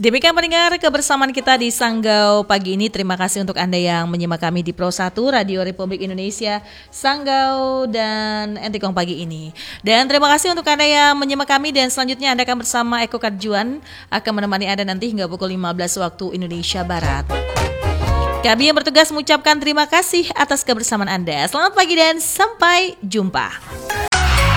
Demikian pendengar kebersamaan kita di Sanggau pagi ini. Terima kasih untuk Anda yang menyimak kami di Pro 1 Radio Republik Indonesia Sanggau dan Entikong pagi ini. Dan terima kasih untuk Anda yang menyimak kami, dan selanjutnya Anda akan bersama Eko Karjuan akan menemani Anda nanti hingga pukul 15 waktu Indonesia Barat. Kami yang bertugas mengucapkan terima kasih atas kebersamaan Anda. Selamat pagi dan sampai jumpa.